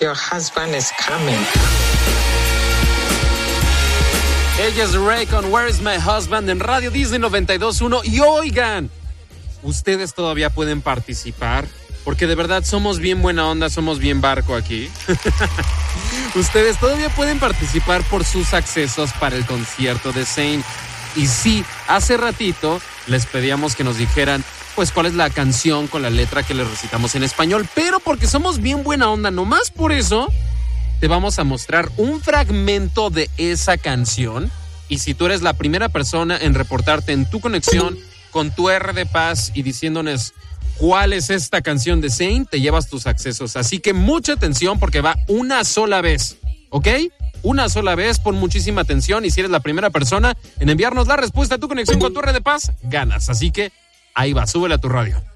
Your husband is coming. Ella es Ray con Where is My Husband en Radio Disney 92.1. Y oigan, ustedes todavía pueden participar, porque de verdad somos bien buena onda, somos bien barco aquí. Ustedes todavía pueden participar por sus accesos para el concierto de Zayn. Y sí, hace ratito les pedíamos que nos dijeran pues cuál es la canción con la letra que les recitamos en español, pero porque somos bien buena onda, nomás por eso te vamos a mostrar un fragmento de esa canción. Y si tú eres la primera persona en reportarte en tu conexión con tu R de Paz y diciéndonos cuál es esta canción de Zayn, te llevas tus accesos. Así que mucha atención porque va una sola vez, ¿ok? Una sola vez, pon muchísima atención. Y si eres la primera persona en enviarnos la respuesta a tu conexión con tu R de Paz, ganas. Así que ahí va, súbele a tu radio.